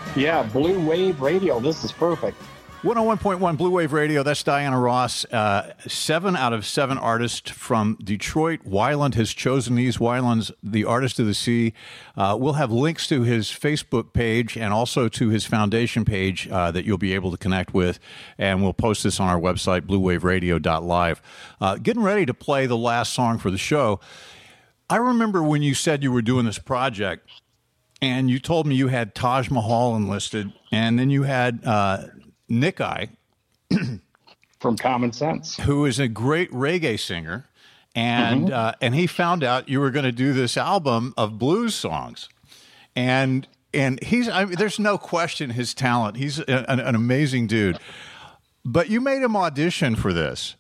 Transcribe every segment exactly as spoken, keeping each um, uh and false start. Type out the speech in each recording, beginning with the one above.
Yeah, Blue Wave Radio. This is perfect. one oh one point one Blue Wave Radio. That's Diana Ross. Uh, seven out of seven artists from Detroit. Weiland has chosen these. Weiland's the Artist of the Sea. Uh, we'll have links to his Facebook page and also to his foundation page uh, that you'll be able to connect with. And we'll post this on our website, blue wave radio dot live. Uh, getting ready to play the last song for the show. I remember when you said you were doing this project, and you told me you had Taj Mahal enlisted, and then you had uh, Nick I. From Common Sense, who is a great reggae singer, and mm-hmm. uh, and he found out you were going to do this album of blues songs, and and he's I mean, there's no question his talent. He's a, an, an amazing dude, but you made him audition for this.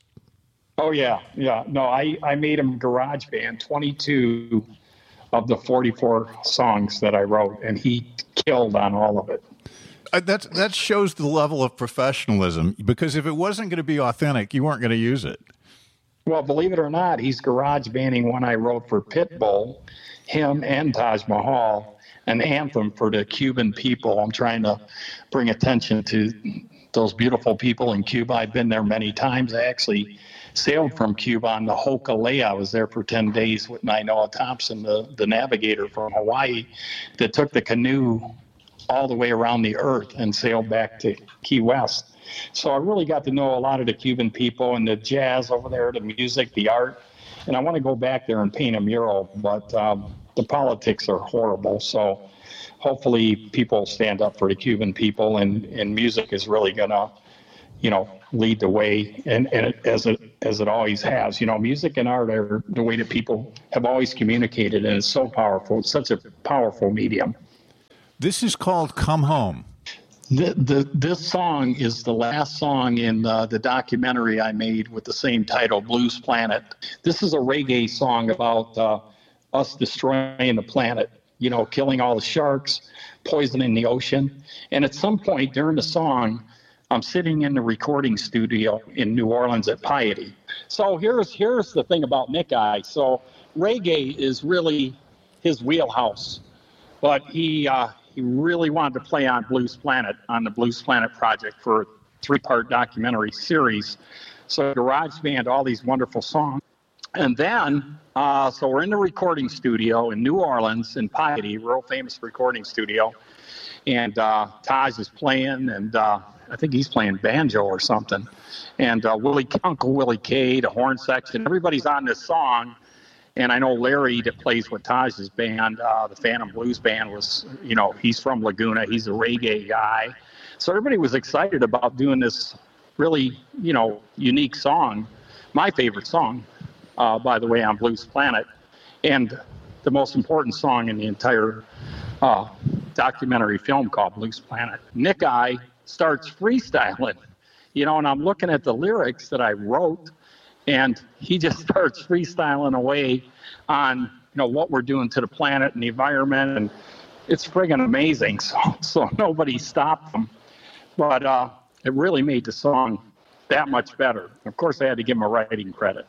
Oh yeah, yeah. No, I I made him garage band twenty-two of the forty-four songs that I wrote, and he killed on all of it. Uh, that that shows the level of professionalism, because if it wasn't going to be authentic, you weren't going to use it. Well, believe it or not, he's garage banding one I wrote for Pitbull, him and Taj Mahal, an anthem for the Cuban people. I'm trying to bring attention to those beautiful people in Cuba. I've been there many times. I actually sailed from Cuba on the Hokulea. I was there for ten days with Nainoa Thompson, the, the navigator from Hawaii, that took the canoe all the way around the earth and sailed back to Key West. So I really got to know a lot of the Cuban people and the jazz over there, the music, the art. And I want to go back there and paint a mural, but um, the politics are horrible. So hopefully people stand up for the Cuban people, and, and music is really going to, you know, lead the way, and, and it, as it as it always has. You know, music and art are the way that people have always communicated, and it's so powerful. It's such a powerful medium. This is called Come Home. The, the, this song is the last song in uh, the documentary I made with the same title, Blues Planet. This is a reggae song about uh, us destroying the planet, you know, killing all the sharks, poisoning the ocean. And at some point during the song, I'm sitting in the recording studio in New Orleans at Piety. So here's here's the thing about Nick I. So reggae is really his wheelhouse, but he uh, he really wanted to play on Blues Planet, on the Blues Planet project, for a three-part documentary series. So garage band, all these wonderful songs. And then, uh, so we're in the recording studio in New Orleans in Piety, real famous recording studio. And uh, Taj is playing, and uh, I think he's playing banjo or something. And uh, Willie, Uncle Willie K, the horn section, everybody's on this song. And I know Larry, that plays with Taj's band, uh, the Phantom Blues Band, was, you know, he's from Laguna. He's a reggae guy. So everybody was excited about doing this really, you know, unique song. My favorite song, uh, by the way, on Blues Planet. And the most important song in the entire uh, documentary film called Blues Planet. Nick I starts freestyling, you know, and I'm looking at the lyrics that I wrote, and he just starts freestyling away on, you know, what we're doing to the planet and the environment, and it's friggin' amazing. So, so nobody stopped him, but uh, it really made the song that much better. Of course, I had to give him a writing credit.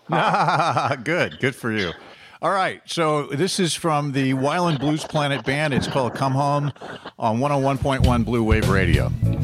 Uh, good, good for you. All right, so this is from the Weiland Blues Planet Band. It's called Come Home on one oh one point one Blue Wave Radio.